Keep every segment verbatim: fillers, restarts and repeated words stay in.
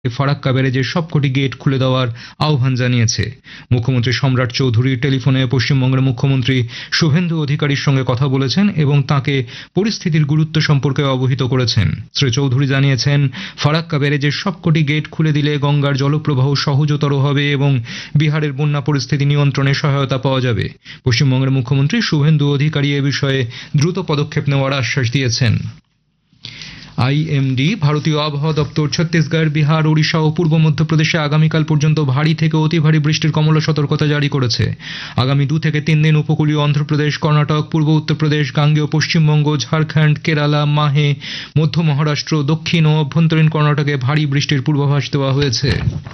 ফারাক্কা ব্যারেজের সবকটি গেট খুলে দেওয়ার আহ্বান জানিয়েছে। মুখ্যমন্ত্রী সম্রাট চৌধুরী টেলিফোনে পশ্চিমবঙ্গের মুখ্যমন্ত্রী শুভেন্দু অধিকারীর সঙ্গে কথা বলেছেন এবং তাঁকে পরিস্থিতির গুরুত্ব সম্পর্কে অবহিত করেছেন। শ্রী চৌধুরী জানিয়েছেন, ফারাক্কা ব্যারেজের সবকটি গেট খুলে দিলে গঙ্গার জলপ্রবাহ সহজতর হবে এবং বিহারের বন্যা পরিস্থিতি নিয়ন্ত্রণে সহায়তা পাওয়া যাবে। পশ্চিমবঙ্গের মুখ্যমন্ত্রী শুভেন্দু অধিকারী এ বিষয়ে দ্রুত পদক্ষেপ নেওয়ার আশ্বাস দিয়েছেন। আইএমডি ভারতীয় আবহাওয়া দপ্তর ছত্তিশগড়, বিহার, ওড়িশা ও পূর্ব মধ্যপ্রদেশে আগামীকাল পর্যন্ত ভারী থেকে অতি ভারী বৃষ্টির কমলা সতর্কতা জারি করেছে। আগামী দু থেকে তিন দিন উপকূলীয় অন্ধ্রপ্রদেশ, কর্ণাটক, পূর্ব উত্তরপ্রদেশ, গাঙ্গেয় পশ্চিমবঙ্গ, ঝাড়খণ্ড, কেরালা, মাহে, মধ্য মহারাষ্ট্র, দক্ষিণ ও অভ্যন্তরীণ কর্ণাটকে ভারী বৃষ্টির পূর্বাভাস দেওয়া হয়েছে।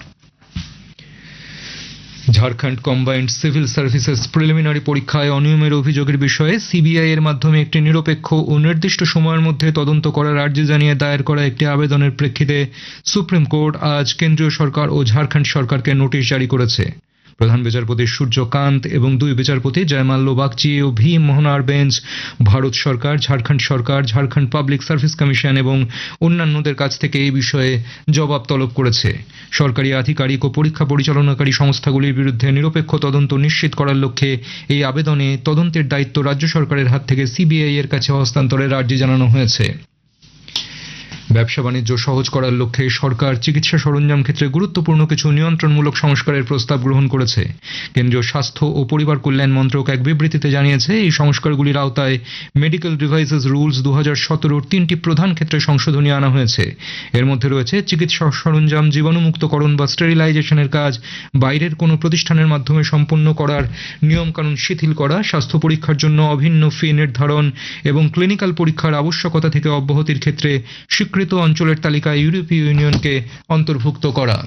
Jharkhand combined civil services preliminary পরীক্ষায় অনিয়মের অভিযোগের বিষয়ে সিবিআই এর মাধ্যমে একটি নিরপেক্ষ ও নির্দিষ্ট সময়ের মধ্যে তদন্ত করার আর্জি জানিয়ে দায়ের করা একটি আবেদনের প্রেক্ষিতে সুপ্রিম কোর্ট আজ কেন্দ্রীয় সরকার ও ঝাড়খণ্ড সরকারকে নোটিশ জারি করেছে। প্রধান বিচারপতি সূর্যকান্ত এবং দুই বিচারপতি জয়মাল্য বাগচি ও ভি মোহনার বেঞ্চ ভারত সরকার, ঝাড়খণ্ড সরকার, ঝাড়খণ্ড পাবলিক সার্ভিস কমিশন এবং অন্যান্যদের কাছ থেকে এই বিষয়ে জবাব তলব করেছে। সরকারি আধিকারিক ও পরীক্ষা পরিচালনাকারী সংস্থাগুলির বিরুদ্ধে নিরপেক্ষ তদন্ত নিশ্চিত করার লক্ষ্যে এই আবেদনে তদন্তের দায়িত্ব রাজ্য সরকারের হাত থেকে সিবিআই এর কাছে হস্তান্তরের আর্জি জানানো হয়েছে। ব্যবসা বাণিজ্য সহজ করার লক্ষ্যে সরকার চিকিৎসা সরঞ্জাম ক্ষেত্রে গুরুত্বপূর্ণ কিছু নিয়ন্ত্রণমূলক সংস্কারের প্রস্তাব গ্রহণ করেছে। কেন্দ্রীয় স্বাস্থ্য ও পরিবার কল্যাণ মন্ত্রক এক বিবৃতিতে জানিয়েছে, এই সংস্কারগুলির আওতায় মেডিকেল ডিভাইসেস রুলস দু হাজার সতেরোর তিনটি প্রধান ক্ষেত্রে সংশোধনী আনা হয়েছে। এর মধ্যে রয়েছে চিকিৎসা সরঞ্জাম জীবাণুমুক্তকরণ বা স্টেরিলাইজেশনের কাজ বাইরের কোনো প্রতিষ্ঠানের মাধ্যমে সম্পন্ন করার নিয়মকানুন শিথিল করা, স্বাস্থ্য পরীক্ষার জন্য অভিন্ন ফি নির্ধারণ এবং ক্লিনিক্যাল পরীক্ষার আবশ্যকতা থেকে অব্যাহতির ক্ষেত্রে স্বীকৃত অঞ্চলের তালিকায় ইউরোপীয় ইউনিয়নকে অন্তর্ভুক্ত করা।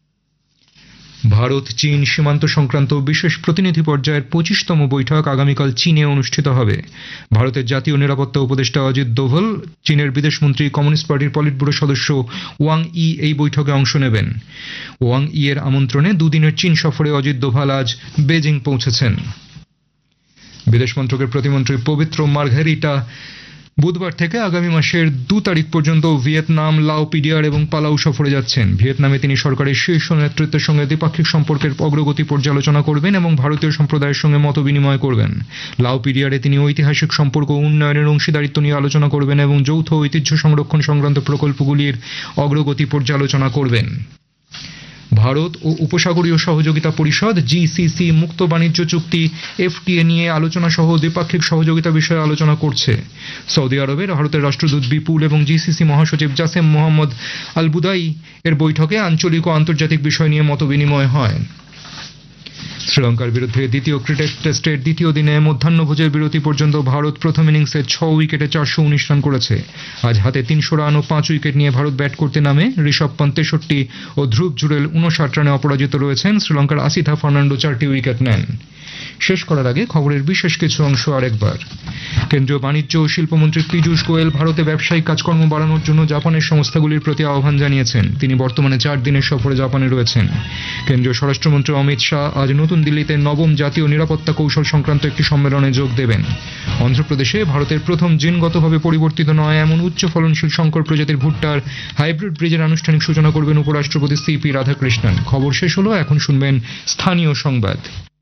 ভারত চীন সীমান্ত সংক্রান্ত বিশেষ প্রতিনিধি পর্যায়ের পঁচিশতম বৈঠক আগামীকাল চীনে অনুষ্ঠিত হবে। ভারতের জাতীয় নিরাপত্তা উপদেষ্টা অজিত দোভাল, চীনের বিদেশমন্ত্রী, কমিউনিস্ট পার্টির পলিট ব্যুরো সদস্য ওয়াং ই এই বৈঠকে অংশ নেবেন। ওয়াং ই এর আমন্ত্রণে দুদিনের চীন সফরে অজিত দোভাল আজ বেজিং পৌঁছেছেন। বিদেশ মন্ত্রকের প্রতিমন্ত্রী পবিত্র মার্ঘেরিটা বুধবার থেকে আগামী মাসের দু তারিখ পর্যন্ত ভিয়েতনাম, লাওপিডিয়ার এবং পালাউ সফরে যাচ্ছেন। ভিয়েতনামে তিনি সরকারের শীর্ষ নেতৃত্বের সঙ্গে দ্বিপাক্ষিক সম্পর্কের অগ্রগতি পর্যালোচনা করবেন এবং ভারতীয় সম্প্রদায়ের সঙ্গে মত বিনিময় করবেন। লাওপিডিয়ারে তিনি ঐতিহাসিক সম্পর্ক উন্নয়নের অংশীদারিত্ব নিয়ে আলোচনা করবেন এবং যৌথ ঐতিহ্য সংরক্ষণ সংক্রান্ত প্রকল্পগুলির অগ্রগতি পর্যালোচনা করবেন। ভারত ও উপসাগরীয় সহযোগিতা পরিষদ জিসিসি মুক্ত বাণিজ্য চুক্তি এফটিএ নিয়ে আলোচনা সহ দ্বিপাক্ষিক সহযোগিতা বিষয়ে আলোচনা করছে। সৌদি আরবের ভারতের রাষ্ট্রদূত বিপুল এবং জিসিসি মহাসচিব জাসেম মোহাম্মদ আল বুদাই এর বৈঠকে আঞ্চলিক ও আন্তর্জাতিক বিষয় নিয়ে মত বিনিময় হয়। শ্রীলঙ্কার বিরুদ্ধে দ্বিতীয় ক্রিকেট টেস্টের দ্বিতীয় দিনে মধ্যাহ্নভোজের বিরতি পর্যন্ত ভারত প্রথম ইনিংসে ছ উইকেটে চারশো উনিশ রান করেছে। আজ হাতে তিনশো রান ও পাঁচ উইকেট নিয়ে ভারত ব্যাট করতে নামে। ঋষভ পন্ত তেষট্টি ও ধ্রুব জুরেল উনষাট রানে অপরাজিত রয়েছেন। শ্রীলঙ্কার আসিথা ফার্নান্ডো চারটি উইকেট নেন। শেষ করার আগে খবরের বিশেষ কিছু অংশ আরেকবার। কেন্দ্রীয় বাণিজ্য ও শিল্পমন্ত্রী পীযূষ গোয়েল ভারতে ব্যবসায়িক কাজকর্ম বাড়ানোর জন্য জাপানের সংস্থাগুলির প্রতি আহ্বান জানিয়েছেন। তিনি বর্তমানে চার দিনের সফরে জাপানে রয়েছেন। কেন্দ্রীয় স্বরাষ্ট্রমন্ত্রী অমিত শাহ আজ নতুন দিল্লিতে নবম জাতীয় নিরাপত্তা কৌশল সংক্রান্ত একটি সম্মেলনে যোগ দেবেন। অন্ধ্রপ্রদেশে ভারতের প্রথম জিনগতভাবে পরিবর্তিত নয় এমন উচ্চ ফলনশীল শঙ্কর প্রজাতির ভুট্টার হাইব্রিড বীজের আনুষ্ঠানিক সূচনা করবেন উপরাষ্ট্রপতি সিপি রাধাকৃষ্ণন। খবর শেষ হলো, এখন শুনবেন স্থানীয় সংবাদ।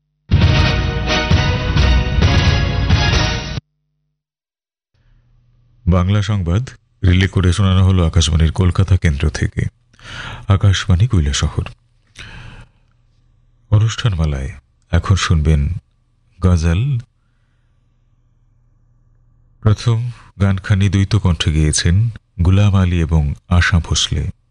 বাংলা সংবাদ রিলে করে শোনানো হলো আকাশবাণীর কলকাতা কেন্দ্র থেকে। আকাশবাণী কৈলাসহর। অনুষ্ঠানমালায় এখন শুনবেন গজল। প্রথম গানখানি দ্বৈত কণ্ঠে গেয়েছেন গুলাম আলী এবং আশা ভোসলে।